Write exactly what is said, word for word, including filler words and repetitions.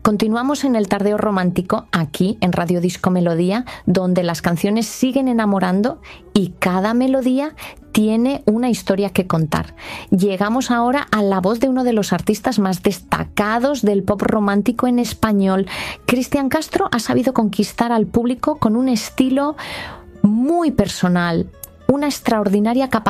Continuamos en el Tardeo Romántico, aquí en Radio Disco Melodía, donde las canciones siguen enamorando y cada melodía tiene una historia que contar. Llegamos ahora a la voz de uno de los artistas más destacados del pop romántico en español. Cristian Castro ha sabido conquistar al público con un estilo muy personal, una extraordinaria capacidad